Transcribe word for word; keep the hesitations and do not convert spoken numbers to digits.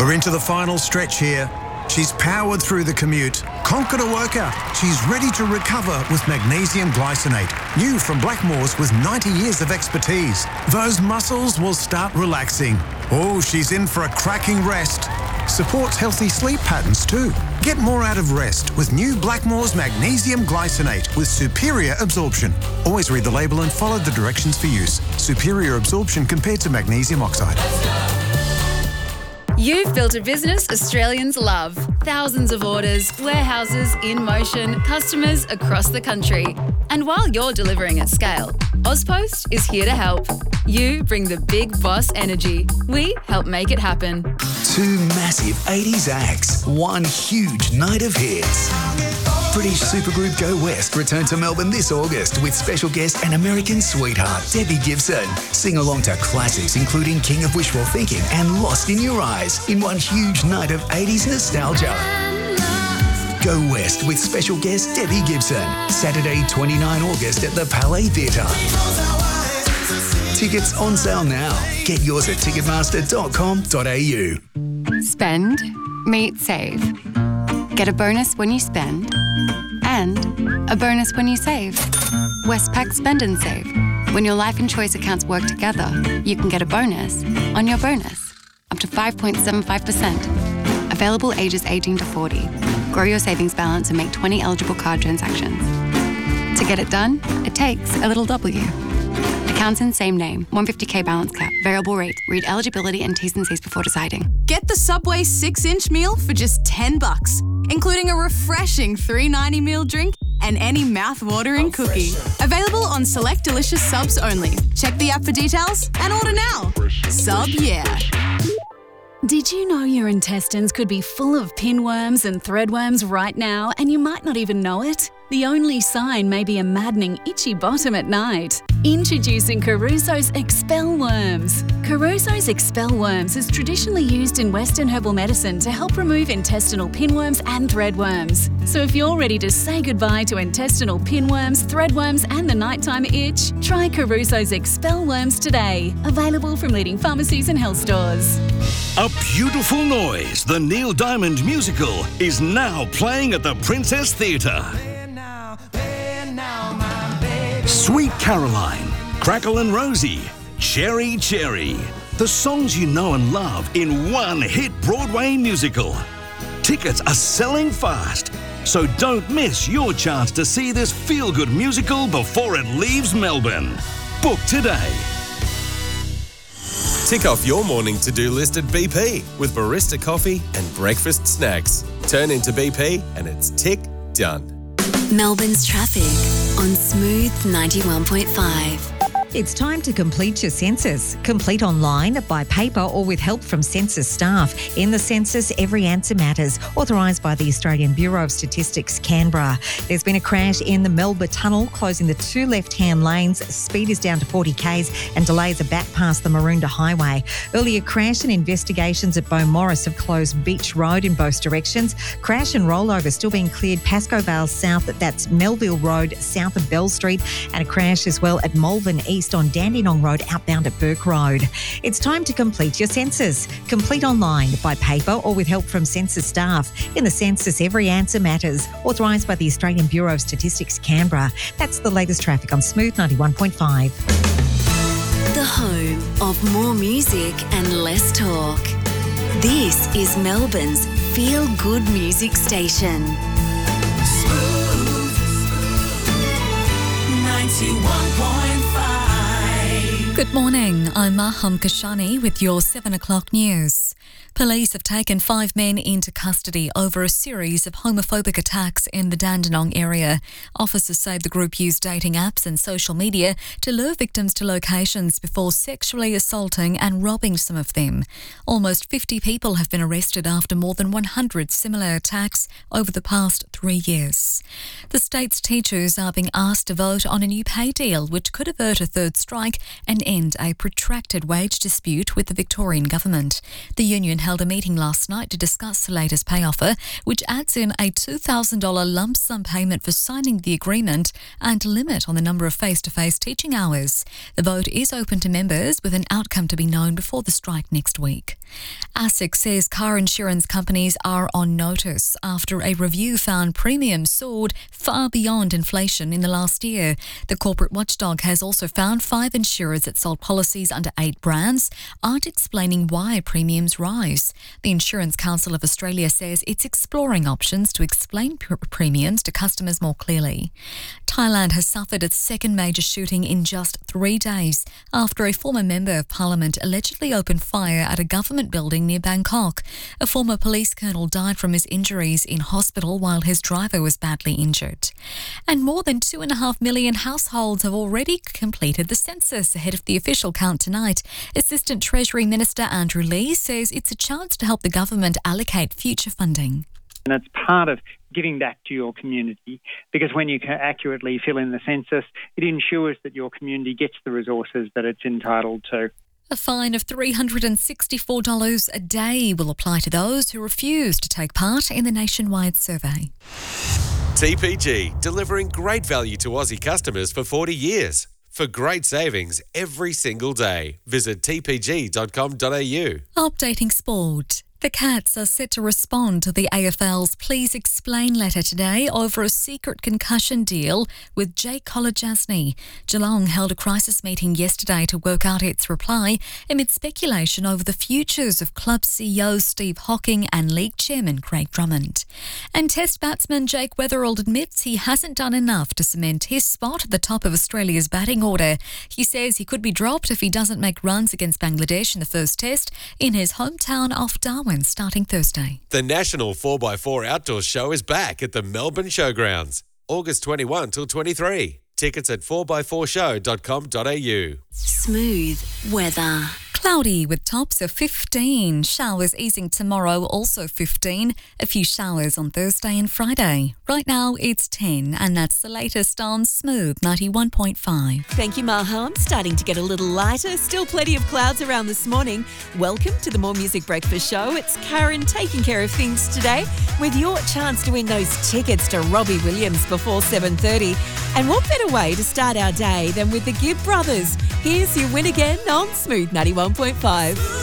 We're into the final stretch here. She's powered through the commute, conquered a workout. She's ready to recover with magnesium glycinate. New from Blackmores with ninety years of expertise. Those muscles will start relaxing. Oh, she's in for a cracking rest. Supports healthy sleep patterns too. Get more out of rest with new Blackmores magnesium glycinate with superior absorption. Always read the label and follow the directions for use. Superior absorption compared to magnesium oxide. You've built a business Australians love. Thousands of orders, warehouses in motion, customers across the country. And while you're delivering at scale, Ozpost is here to help. You bring the big boss energy. We help make it happen. Two massive eighties acts, one huge night of hits. British supergroup Go West return to Melbourne this August with special guest and American sweetheart Debbie Gibson. Sing along to classics including King of Wishful Thinking and Lost in Your Eyes in one huge night of eighties nostalgia. Go West with special guest Debbie Gibson. Saturday, the twenty-ninth of August at the Palais Theatre. Tickets on sale now. Get yours at ticketmaster dot com dot a u. Spend, meet, save. Get a bonus when you spend and a bonus when you save. Westpac Spend and Save. When your life and choice accounts work together, you can get a bonus on your bonus, up to five point seven five percent. Available ages eighteen to forty. Grow your savings balance and make twenty eligible card transactions. To get it done, it takes a little W. Accounts in same name, one hundred fifty k balance cap, variable rate. Read eligibility and T's and C's before deciding. Get the Subway six-inch meal for just ten bucks, including a refreshing three ninety meal drink and any mouth-watering cookie. Available on select delicious subs only. Check the app for details and order now. Sub yeah. Did you know your intestines could be full of pinworms and threadworms right now and you might not even know it? The only sign may be a maddening itchy bottom at night. Introducing Caruso's Expel Worms. Caruso's Expel Worms is traditionally used in Western herbal medicine to help remove intestinal pinworms and threadworms. So if you're ready to say goodbye to intestinal pinworms, threadworms and the nighttime itch, try Caruso's Expel Worms today. Available from leading pharmacies and health stores. A Beautiful Noise, the Neil Diamond musical, is now playing at the Princess Theatre. Sweet Caroline, Crackle and Rosie, Cherry Cherry. The songs you know and love in one hit Broadway musical. Tickets are selling fast, so don't miss your chance to see this feel-good musical before it leaves Melbourne. Book today. Tick off your morning to-do list at B P with barista coffee and breakfast snacks. Turn into B P and it's tick done. Melbourne's traffic on Smooth ninety-one point five. It's time to complete your census. Complete online, by paper or with help from census staff. In the census, every answer matters. Authorised by the Australian Bureau of Statistics, Canberra. There's been a crash in the Melba Tunnel, closing the two left-hand lanes. Speed is down to forty k's and delays are back past the Maroondah Highway. Earlier crash and investigations at Beaumaris have closed Beach Road in both directions. Crash and rollover still being cleared Pascoe Vale South, that's Melville Road south of Bell Street, and a crash as well at Malvern East on Dandenong Road outbound at Burke Road. It's time to complete your census. Complete online, by paper or with help from census staff. In the census, every answer matters. Authorised by the Australian Bureau of Statistics, Canberra. That's the latest traffic on Smooth ninety-one point five. The home of more music and less talk. This is Melbourne's feel-good music station. Smooth ninety-one point five. Good morning, I'm Maham Kashani with your seven o'clock news. Police have taken five men into custody over a series of homophobic attacks in the Dandenong area. Officers say the group used dating apps and social media to lure victims to locations before sexually assaulting and robbing some of them. Almost fifty people have been arrested after more than one hundred similar attacks over the past three years. The state's teachers are being asked to vote on a new pay deal which could avert a third strike and end a protracted wage dispute with the Victorian government. The union held a meeting last night to discuss the latest pay offer, which adds in a two thousand dollars lump sum payment for signing the agreement and a limit on the number of face-to-face teaching hours. The vote is open to members, with an outcome to be known before the strike next week. ASIC says car insurance companies are on notice after a review found premiums soared far beyond inflation in the last year. The corporate watchdog has also found five insurers that sold policies under eight brands aren't explaining why premiums rise. The Insurance Council of Australia says it's exploring options to explain pr- premiums to customers more clearly. Thailand has suffered its second major shooting in just three days after a former member of parliament allegedly opened fire at a government building near Bangkok. A former police colonel died from his injuries in hospital while his driver was badly injured. And more than two and a half million households have already completed the census ahead of the official count tonight. Assistant Treasury Minister Andrew Leigh says it's a chance to help the government allocate future funding. And it's part of giving back to your community, because when you can accurately fill in the census, it ensures that your community gets the resources that it's entitled to. A fine of three hundred sixty-four dollars a day will apply to those who refuse to take part in the nationwide survey. T P G, delivering great value to Aussie customers for forty years. For great savings every single day, visit t p g dot com dot a u. Updating sport. The Cats are set to respond to the A F L's Please Explain letter today over a secret concussion deal with Jake Kolodjasny. Geelong held a crisis meeting yesterday to work out its reply amid speculation over the futures of club C E O Steve Hocking and league chairman Craig Drummond. And Test batsman Jake Weatherald admits he hasn't done enough to cement his spot at the top of Australia's batting order. He says he could be dropped if he doesn't make runs against Bangladesh in the first Test in his hometown of Darwin, starting Thursday. The National four by four Outdoors Show is back at the Melbourne Showgrounds, August twenty-first till twenty-third. Tickets at four by four show dot com dot a u. Smooth weather. Cloudy with tops of fifteen. Showers easing tomorrow, also fifteen. A few showers on Thursday and Friday. Right now it's ten, and that's the latest on Smooth ninety-one point five. Thank you, Maham. Starting to get a little lighter. Still plenty of clouds around this morning. Welcome to the More Music Breakfast Show. It's Karen taking care of things today with your chance to win those tickets to Robbie Williams before seven thirty. And what better way to start our day than with the Gibb Brothers? Here's your win again on Smooth ninety-one point five.